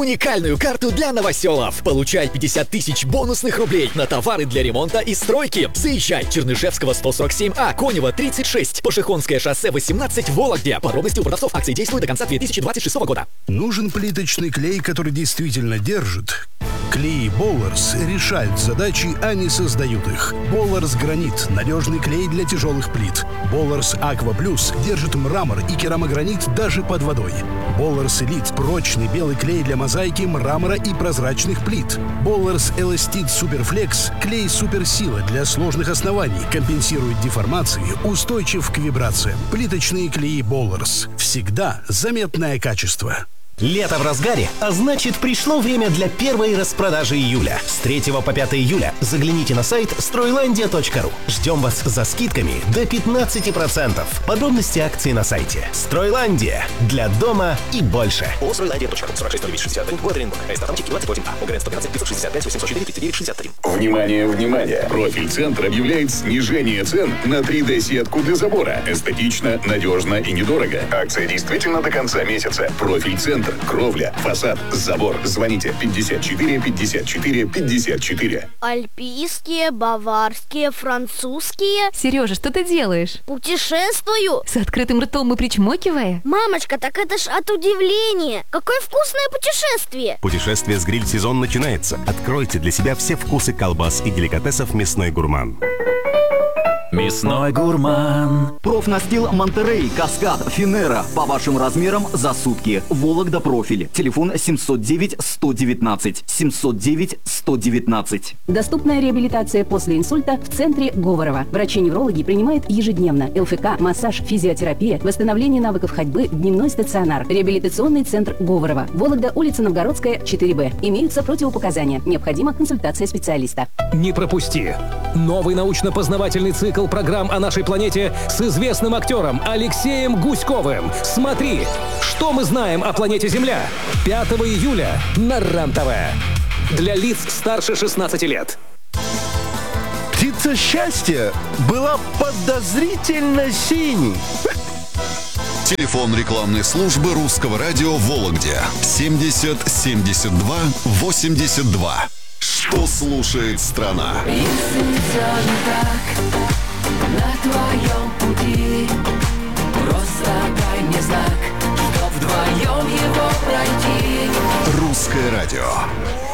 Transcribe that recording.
Уникальную карту для новоселов. Получай 50 тысяч бонусных рублей на товары для ремонта и стройки. Заезжай. Чернышевского 147А, Конева 36, Пашихонское шоссе 18, Вологде. Подробности у продавцов. Акции действуют до конца 2026 года. Нужен плиточный клей, который действительно держит? Клей Болларс решают задачи, а не создают их. Болларс Гранит – надежный клей для тяжелых плит. Болларс Аква Плюс держит мрамор и керамогранит даже под водой. Болларс Элит – прочный белый клей для мозаики, мрамора и прозрачных плит. Болларс Эластит Суперфлекс – клей суперсила для сложных оснований, компенсирует деформации, устойчив к вибрациям. Плиточные клеи Болларс. Всегда заметное качество. Лето в разгаре, а значит, пришло время для первой распродажи июля. С 3 по 5 июля загляните на сайт Стройlandia.ру. Ждем вас за скидками до 15%. Подробности акции на сайте. Стройландия. Для дома и больше. О Стройlandia.ру. 46 город Оренбург. КС Татамчик 28А. УГРН 115 565 804 3963. Внимание, внимание! Профильцентр объявляет снижение цен на 3D-сетку для забора. Эстетично, надежно и недорого. Акция действительно до конца месяца. Профильцентр. Кровля, фасад, забор. Звоните 54 54 54. Альпийские, баварские, французские. Сережа, что ты делаешь? Путешествую. С открытым ртом и причмокивая? Мамочка, так это ж от удивления. Какое вкусное путешествие. Путешествие с гриль-сезон начинается. Откройте для себя все вкусы колбас и деликатесов «Мясной гурман». Мясной гурман. Профнастил Монтерей, Каскад, Финера. По вашим размерам за сутки. Вологда Профиль. Телефон 709-119. 709-119. Доступная реабилитация после инсульта в центре Говорова. Врачи-неврологи принимают ежедневно. ЛФК, массаж, физиотерапия, восстановление навыков ходьбы, дневной стационар. Реабилитационный центр Говорова. Вологда, улица Новгородская, 4Б. Имеются противопоказания. Необходима консультация специалиста. Не пропусти! Новый научно-познавательный цикл программ о нашей планете с известным актером Алексеем Гуськовым. Смотри, что мы знаем о планете Земля. 5 июля на РЕН-ТВ. Для лиц старше 16 лет. Птица счастья была подозрительно синей. Телефон рекламной службы Русского радио в Вологде 70 72 82. Что слушает страна? Если все не так на твоем пути, просто дай мне знак, чтоб вдвоем его пройти. Русское радио.